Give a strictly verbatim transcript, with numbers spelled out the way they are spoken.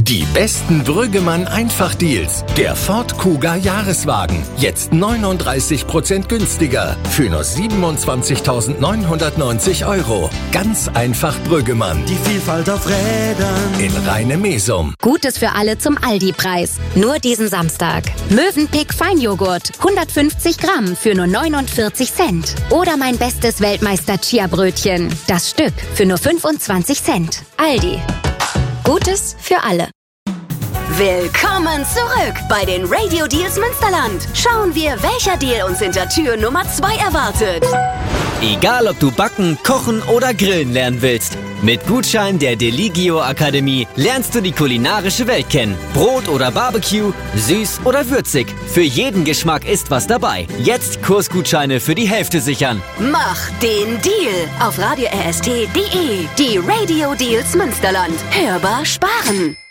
Die besten Brüggemann-Einfachdeals. Der Ford Kuga Jahreswagen. Jetzt neununddreißig Prozent günstiger. Für nur siebenundzwanzigtausendneunhundertneunzig Euro. Ganz einfach Brüggemann. Die Vielfalt auf Rädern. In Rheine-Mesum. Gutes für alle zum Aldi-Preis. Nur diesen Samstag. Mövenpick Feinjoghurt. hundertfünfzig Gramm für nur neunundvierzig Cent. Oder mein bestes Weltmeister-Chia-Brötchen. Das Stück für nur fünfundzwanzig Cent. Aldi. Gutes für alle. Willkommen zurück bei den Radio Deals Münsterland. Schauen wir, welcher Deal uns hinter Tür Nummer zwei erwartet. Egal, ob du backen, kochen oder grillen lernen willst. Mit Gutschein der Deligio Akademie lernst du die kulinarische Welt kennen. Brot oder Barbecue, süß oder würzig. Für jeden Geschmack ist was dabei. Jetzt Kursgutscheine für die Hälfte sichern. Mach den Deal auf radio r s t punkt d e. Die Radio Deals Münsterland. Hörbar sparen.